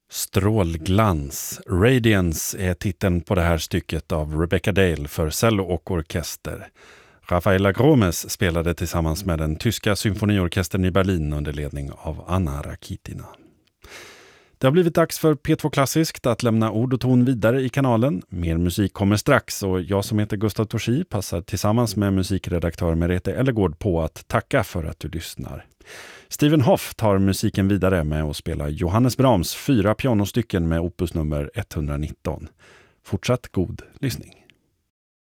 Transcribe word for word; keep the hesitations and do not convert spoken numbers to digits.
Strålglans, Radiance är titeln på det här stycket av Rebecca Dale för cello och orkester. Rafaela Gromes spelade tillsammans med den tyska symfoniorkestern i Berlin under ledning av Anna Rakitina. Det har blivit dags för P två Klassiskt att lämna ord och ton vidare i kanalen. Mer musik kommer strax och jag som heter Gustav Torsi passar tillsammans med musikredaktör Merete Ellegård på att tacka för att du lyssnar. Steven Hoff tar musiken vidare med att spela Johannes Brahms fyra pianostycken med opus nummer etthundranitton. Fortsatt god lyssning.